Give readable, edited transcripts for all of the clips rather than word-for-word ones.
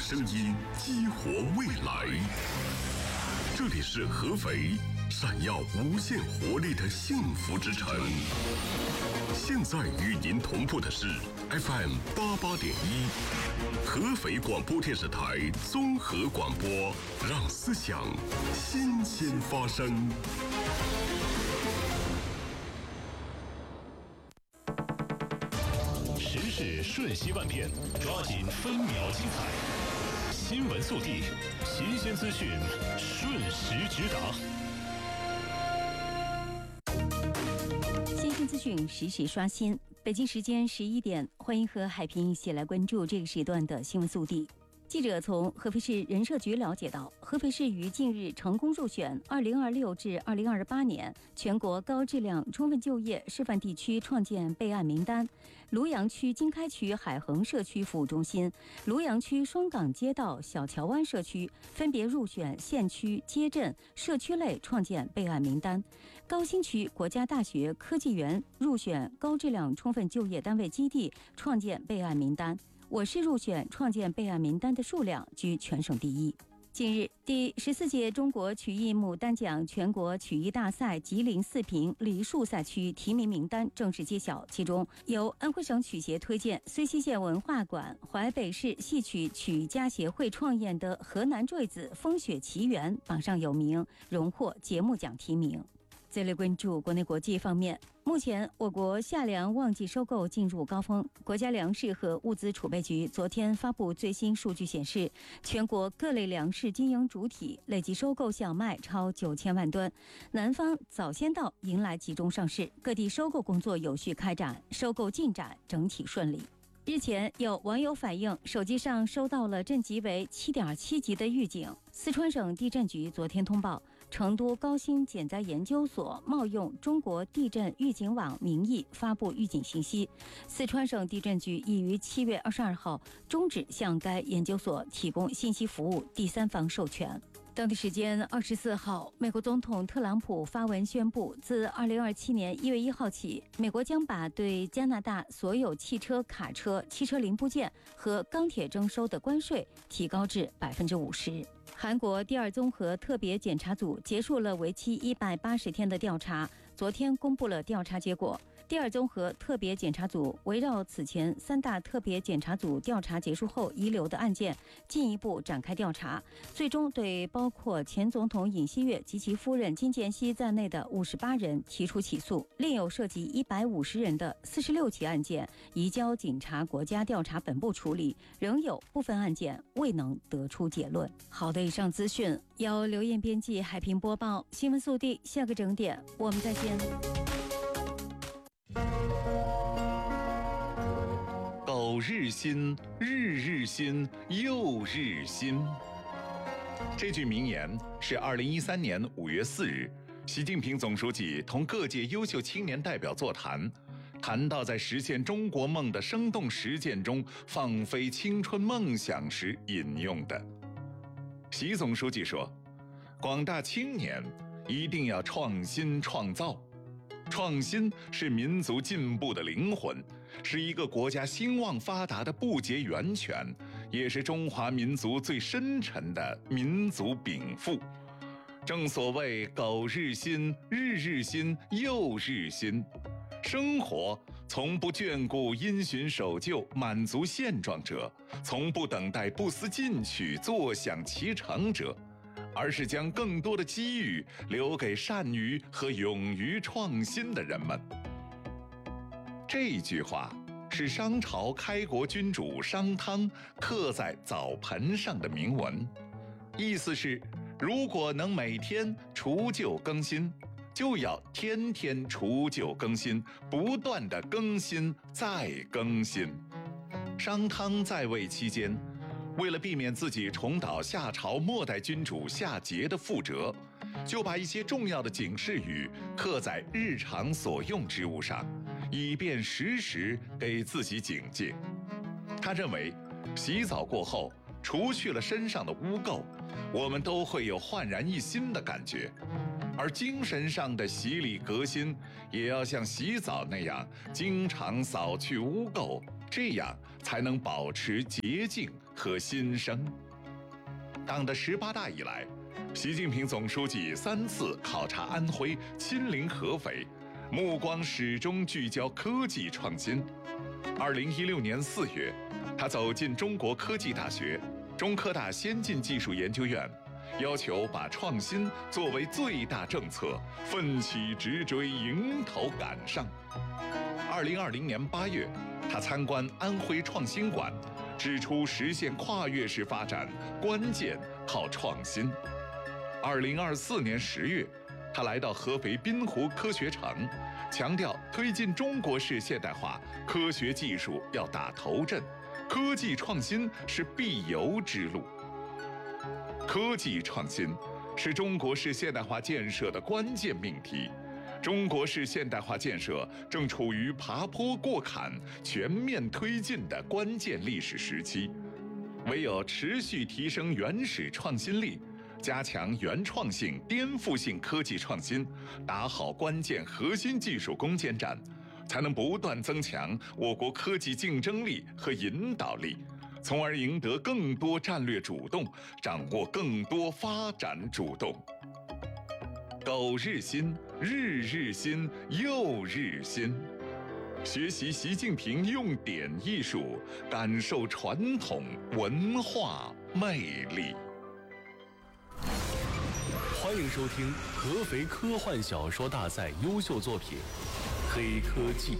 声音激活未来。这里是合肥，闪耀无限活力的幸福之城。现在与您同步的是 FM 88.1，合肥广播电视台综合广播，让思想新鲜发生。 时事瞬息万变，抓紧分秒精彩。新闻速递，新鲜资讯，瞬时直达。 新鲜资讯实时刷新。北京时间11点，欢迎和海平一起来关注这个时段的新闻速递。记者从合肥市人社局了解到，合肥市于近日成功入选2026至2028年全国高质量充分就业示范地区创建备案名单。庐阳区经开区海衡社区服务中心、庐阳区双岗街道小桥湾社区分别入选县区街镇社区类创建备案名单。高新区国家大学科技园入选高质量充分就业单位基地创建备案名单。我市入选创建备案名单的数量居全省第一。近日，第14届中国曲艺牡丹奖全国曲艺大赛吉林四平梨树赛区提名名单正式揭晓，其中由安徽省曲协推荐、睢溪县文化馆、淮北市戏曲曲艺家协会创演的河南坠子《风雪奇缘》榜上有名，荣获节目奖提名。再来关注国内国际方面，目前我国夏粮旺季收购进入高峰。国家粮食和物资储备局昨天发布最新数据显示，全国各类粮食经营主体累计收购小麦超9000万吨，南方早先到迎来集中上市，各地收购工作有序开展，收购进展整体顺利。日前，有网友反映手机上收到了震级为7.7级的预警。四川省地震局昨天通报，成都高新减灾研究所冒用中国地震预警网名义发布预警信息。四川省地震局已于7月22号终止向该研究所提供信息服务第三方授权。当地时间24号，美国总统特朗普发文宣布，自2027年1月1号起，美国将把对加拿大所有汽车、卡车、汽车零部件和钢铁征收的关税提高至50%。韩国第二综合特别检查组结束了为期180天的调查，昨天公布了调查结果。第二综合特别检查组围绕此前3大特别检查组调查结束后遗留的案件进一步展开调查，最终对包括前总统尹锡悦及其夫人金建熙在内的58人提出起诉，另有涉及150人的46起案件移交警察国家调查本部处理，仍有部分案件未能得出结论。好的，以上资讯由刘燕编辑，海平播报。新闻速递，下个整点我们再见。 苟日新，日日新，又日新。这句名言是2013年5月4日，习近平总书记同各界优秀青年代表座谈，谈到在实现中国梦的生动实践中放飞青春梦想时引用的。习总书记说，广大青年一定要创新创造。创新是民族进步的灵魂，是一个国家兴旺发达的不竭源泉，也是中华民族最深沉的民族禀赋。正所谓苟日新，日日新，又日新。生活从不眷顾因循守旧、满足现状者，从不等待不思进取、坐享其成者，而是将更多的机遇留给善于和勇于创新的人们。这句话是商朝开国君主商汤刻在澡盆上的铭文，意思是，如果能每天除旧更新，就要天天除旧更新，不断的更新再更新。商汤在位期间，为了避免自己重蹈夏朝末代君主夏桀的覆辙，就把一些重要的警示语刻在日常所用之物上，以便时时给自己警戒。他认为，洗澡过后除去了身上的污垢，我们都会有焕然一新的感觉。而精神上的洗礼革新，也要像洗澡那样，经常扫去污垢， 这样才能保持洁净和新生。党的18大以来，习近平总书记3次考察安徽，亲临合肥，目光始终聚焦科技创新。2016年4月，他走进中国科技大学、中科大先进技术研究院，要求把创新作为最大政策，奋起直追，迎头赶上。2020年8月，他参观安徽创新馆，指出实现跨越式发展关键靠创新。2024年10月，他来到合肥滨湖科学城，强调推进中国式现代化，科学技术要打头阵，科技创新是必由之路。科技创新是中国式现代化建设的关键命题。中国式现代化建设正处于爬坡过坎、全面推进的关键历史时期，唯有持续提升原始创新力，加强原创性、颠覆性科技创新，打好关键核心技术攻坚战，才能不断增强我国科技竞争力和引导力，从而赢得更多战略主动，掌握更多发展主动。苟日新，日日新，又日新。学习习近平用典艺术，感受传统文化魅力。 欢迎收听合肥科幻小说大赛优秀作品《黑科技》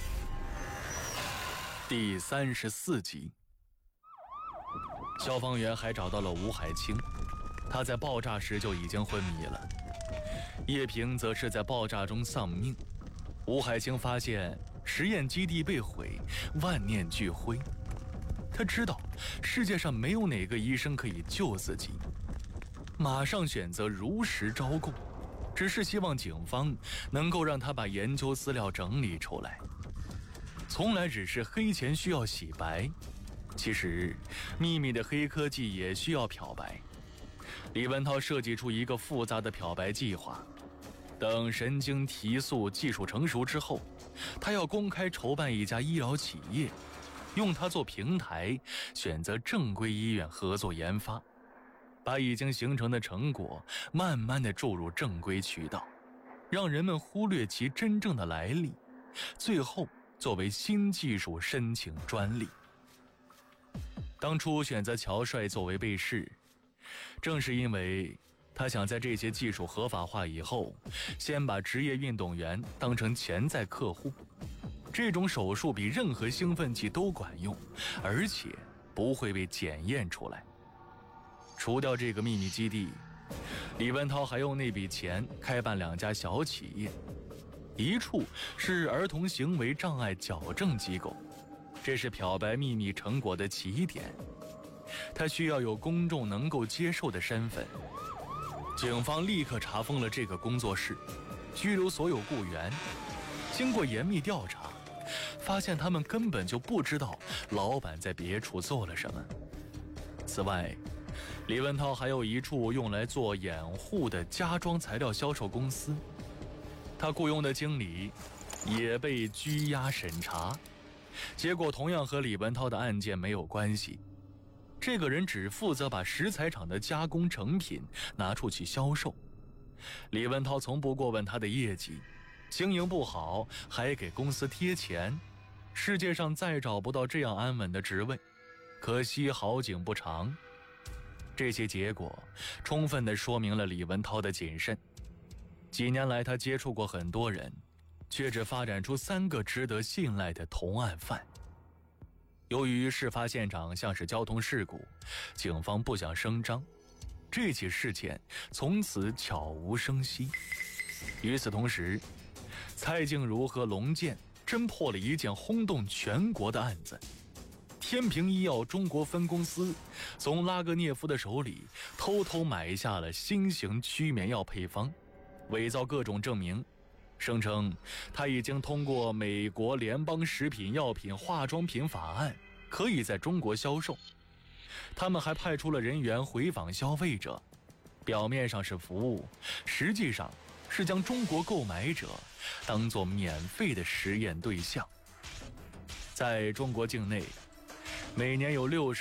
第34集。消防员还找到了吴海清，他在爆炸时就已经昏迷了。叶平则是在爆炸中丧命。吴海清发现实验基地被毁，万念俱灰。他知道世界上没有哪个医生可以救自己，马上选择如实招供，只是希望警方能够让他把研究资料整理出来。从来只是黑钱需要洗白，其实秘密的黑科技也需要漂白。李文涛设计出一个复杂的漂白计划，等神经提速技术成熟之后，他要公开筹办一家医疗企业，用它做平台，选择正规医院合作研发，把已经形成的成果慢慢地注入正规渠道，让人们忽略其真正的来历，最后作为新技术申请专利。当初选择乔帅作为被试，正是因为他想在这些技术合法化以后，先把职业运动员当成潜在客户。这种手术比任何兴奋剂都管用，而且不会被检验出来。除掉这个秘密基地，李文涛还用那笔钱开办2家小企业，一处是儿童行为障碍矫正机构，这是漂白秘密成果的起点。他需要有公众能够接受的身份。警方立刻查封了这个工作室，拘留所有雇员。经过严密调查，发现他们根本就不知道老板在别处做了什么。此外，李文涛还有一处用来做掩护的家装材料销售公司，他雇佣的经理也被拘押审查，结果同样和李文涛的案件没有关系。这个人只负责把石材厂的加工成品拿出去销售，李文涛从不过问他的业绩，经营不好还给公司贴钱。世界上再找不到这样安稳的职位，可惜好景不长。这些结果充分地说明了李文涛的谨慎。几年来他接触过很多人，却只发展出3个值得信赖的同案犯。由于事发现场像是交通事故，警方不想声张，这起事件从此悄无声息。与此同时，蔡静茹和龙健侦破了一件轰动全国的案子。天平医药中国分公司从拉格涅夫的手里偷偷买下了新型驱眠药配方，伪造各种证明，声称他已经通过美国联邦食品药品化妆品法案可以在中国销售。他们还派出了人员回访消费者，表面上是服务，实际上是将中国购买者当作免费的实验对象。 在中国境内，每年有60